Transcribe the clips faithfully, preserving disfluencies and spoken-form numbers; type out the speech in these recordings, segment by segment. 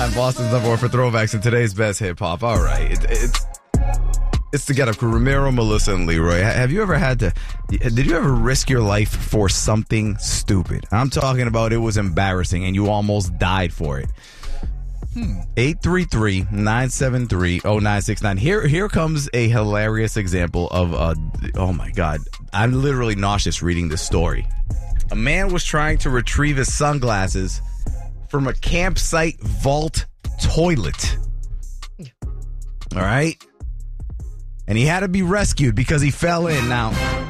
nine, Boston's number one for throwbacks and today's best hip hop. All right. It, it's it's the Get Up Crew. Ramiro, Melissa, and Leroy. Have you ever had to, did you ever risk your life for something stupid? I'm talking about it was embarrassing and you almost died for it. Hmm. eight three three, nine seven three, oh nine six nine. Here, here comes a hilarious example of, uh, oh my God. I'm literally nauseous reading this story. A man was trying to retrieve his sunglasses from a campsite vault toilet. All right? And he had to be rescued because he fell in. Now,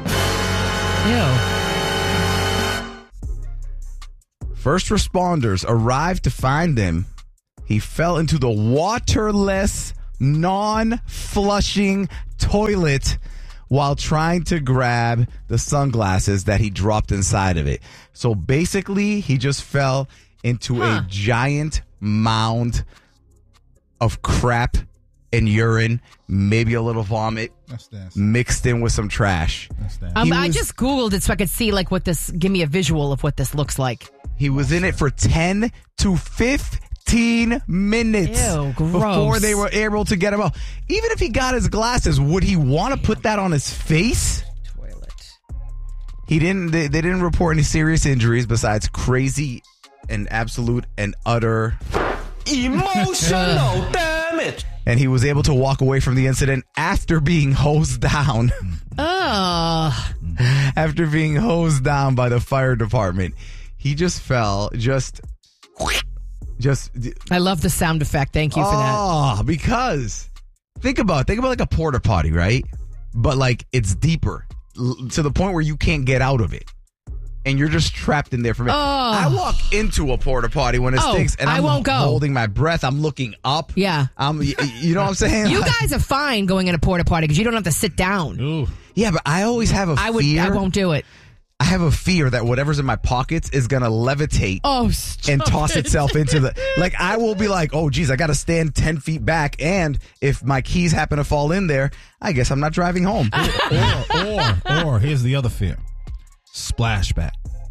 Ew. First responders arrived to find him. He fell into the waterless, non-flushing toilet while trying to grab the sunglasses that he dropped inside of it. So basically, he just fell into huh. a giant mound of crap and urine, maybe a little vomit, mixed in with some trash. Um, was, I just Googled it so I could see like what this, give me a visual of what this looks like. He was in it for ten to fifteen minutes Ew, gross. before they were able to get him out. Even if he got his glasses, would he want to put that on his face? Toilet. He didn't. They, they didn't report any serious injuries besides crazy and absolute and utter emotional damage. And he was able to walk away from the incident after being hosed down. Ugh. After being hosed down by the fire department. He just fell, just, just. I love the sound effect. Thank you for that. Oh, because think about it. Think about like a porta potty, right? But like it's deeper l- to the point where you can't get out of it. And you're just trapped in there for me. Oh. I walk into a porta potty when it oh, stinks, and I'm I won't go. holding my breath. I'm looking up. Yeah, I'm. You know what I'm saying? You guys are fine going in a porta potty because you don't have to sit down. Ooh. Yeah, but I always have a I would. fear. I won't do it. I have a fear that whatever's in my pockets is gonna levitate. Oh, and toss it. itself into the like. I will be like, oh, geez, I got to stand ten feet back, and if my keys happen to fall in there, I guess I'm not driving home. or, or, or here's the other fear: splashback.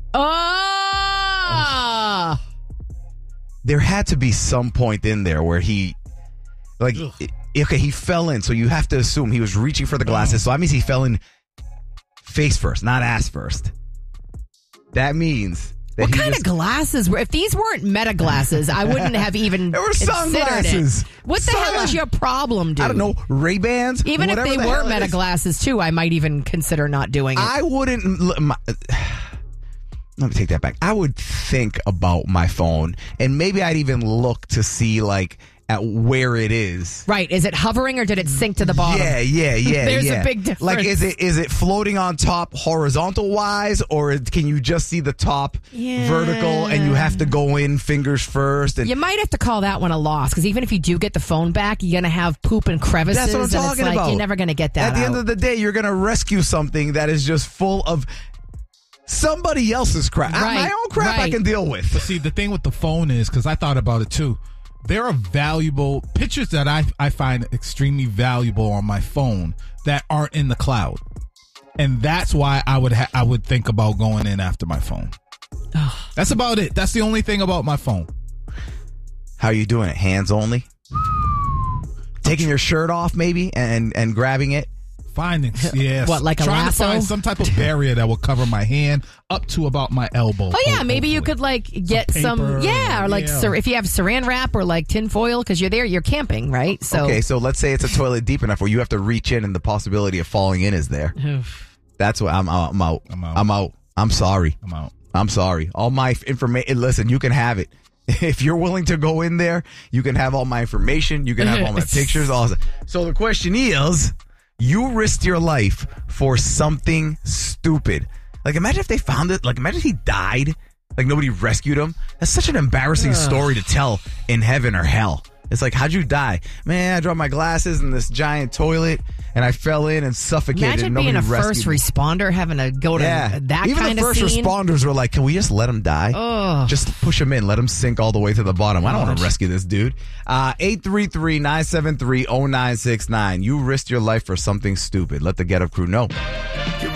Oh! There had to be some point in there where he, like, Ugh. okay, he fell in, so you have to assume he was reaching for the glasses. So that means he fell in face first, not ass first. That means that what he kind just, of glasses were? If these weren't Meta glasses, I wouldn't have even there were considered sunglasses. it. What the Sun- hell is your problem, dude? I don't know. Ray-Bans. Even if they the were Meta glasses too, I might even consider not doing it. I wouldn't. My, Let me take that back. I would think about my phone, and maybe I'd even look to see, like, at where it is. Right. Is it hovering or did it sink to the bottom? Yeah, yeah, yeah. There's yeah. a big difference. Like, is it is it floating on top horizontal-wise, or can you just see the top yeah. vertical, and you have to go in fingers first? And you might have to call that one a loss, because even if you do get the phone back, you're going to have poop and crevices. That's what I'm and talking it's like, about. You're never going to get that At the out. end of the day, you're going to rescue something that is just full of somebody else's crap. Right, My own crap right. I can deal with. But see, the thing with the phone is, because I thought about it too, there are valuable pictures that I, I find extremely valuable on my phone that aren't in the cloud. And that's why I would ha- I would think about going in after my phone. That's about it. That's the only thing about my phone. How are you doing it? Hands only? Taking your shirt off maybe and, and grabbing it? Finding, yes. What, like a Trying lasso? to find some type of barrier that will cover my hand up to about my elbow. Oh, yeah. ho- Maybe you hopefully. could, like, get Some some, paper, yeah, or, like, yeah. Sar- if you have saran wrap or, like, tin foil, because you're there, you're camping, right? So Okay, so let's say it's a toilet deep enough where you have to reach in and the possibility of falling in is there. That's what I'm out. I'm out. I'm out. I'm out. I'm sorry. I'm out. I'm sorry. All my information. Listen, you can have it. If you're willing to go in there, you can have all my information. You can have all my pictures. All that. So the question is, you risked your life for something stupid. Like, imagine if they found it. Like, imagine if he died. Like, nobody rescued him. That's such an embarrassing Ugh. story to tell in heaven or hell. It's like, how'd you die? Man, I dropped my glasses in this giant toilet, and I fell in and suffocated. imagine and nobody being a rescued first me. responder having to go to Yeah, that even kind the of first scene. responders were like, "Can we just let him die? Ugh. Just push him in, let him sink all the way to the bottom. I don't want to rescue this dude." Uh, eight three three, nine seven three, oh nine six nine. You risked your life for something stupid. Let the Get Up Crew know.